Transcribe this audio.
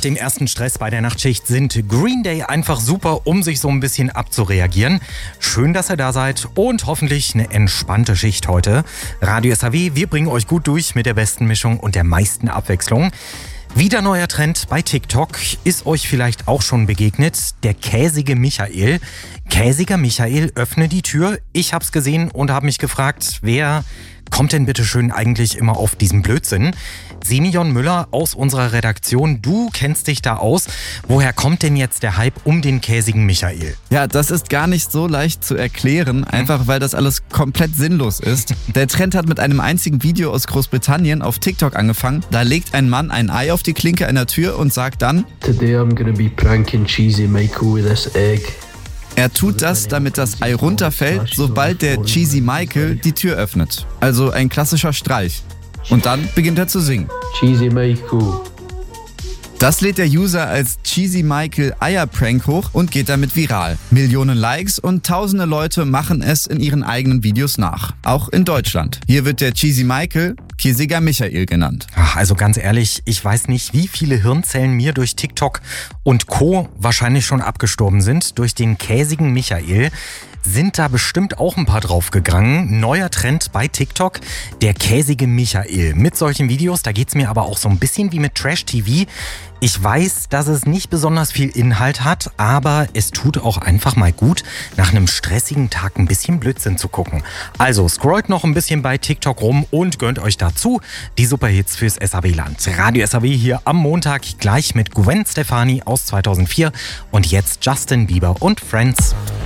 dem ersten Stress bei der Nachtschicht sind Green Day einfach super, um sich so ein bisschen abzureagieren. Schön, dass ihr da seid und hoffentlich eine entspannte Schicht heute. Radio SAW, wir bringen euch gut durch mit der besten Mischung und der meisten Abwechslung. Wieder neuer Trend bei TikTok, ist euch vielleicht auch schon begegnet, der käsige Michael. Käsiger Michael, öffne die Tür. Ich hab's gesehen und habe mich gefragt, wer kommt denn bitte schön eigentlich immer auf diesen Blödsinn? Simeon Müller aus unserer Redaktion, du kennst dich da aus. Woher kommt denn jetzt der Hype um den käsigen Michael? Ja, das ist gar nicht so leicht zu erklären, einfach weil das alles komplett sinnlos ist. Der Trend hat mit einem einzigen Video aus Großbritannien auf TikTok angefangen. Da legt ein Mann ein Ei auf die Klinke einer Tür und sagt dann: Today I'm gonna be pranking Cheesy Michael with this egg. Er tut das, damit das Ei runterfällt, sobald der Cheesy Michael die Tür öffnet. Also ein klassischer Streich. Und dann beginnt er zu singen. Cheesy Michael. Das lädt der User als Cheesy Michael Eierprank hoch und geht damit viral. Millionen Likes und tausende Leute machen es in ihren eigenen Videos nach. Auch in Deutschland. Hier wird der Cheesy Michael Käsiger Michael genannt. Also ganz ehrlich, ich weiß nicht, wie viele Hirnzellen mir durch TikTok und Co. wahrscheinlich schon abgestorben sind. Durch den käsigen Michael sind da bestimmt auch ein paar draufgegangen. Neuer Trend bei TikTok, der käsige Michael. Mit solchen Videos, da geht's mir aber auch so ein bisschen wie mit Trash-TV. Ich weiß, dass es nicht besonders viel Inhalt hat, aber es tut auch einfach mal gut, nach einem stressigen Tag ein bisschen Blödsinn zu gucken. Also scrollt noch ein bisschen bei TikTok rum und gönnt euch dazu die Superhits fürs SAW-Land. Radio SAW hier am Montag gleich mit Gwen Stefani aus 2004 und jetzt Justin Bieber und Friends.